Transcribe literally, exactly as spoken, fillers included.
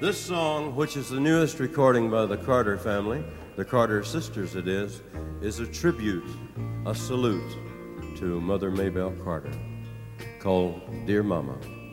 This song, which is the newest recording by the Carter family, the Carter sisters it is, is a tribute, a salute to Mother Maybelle Carter, called Dear Mama.